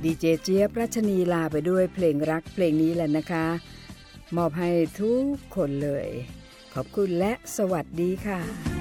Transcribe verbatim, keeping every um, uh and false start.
ดีเจเจี๊ยบรัชนีลาไปด้วยเพลงรักเพลงนี้แหละนะคะมอบให้ทุกคนเลยขอบคุณและสวัสดีค่ะ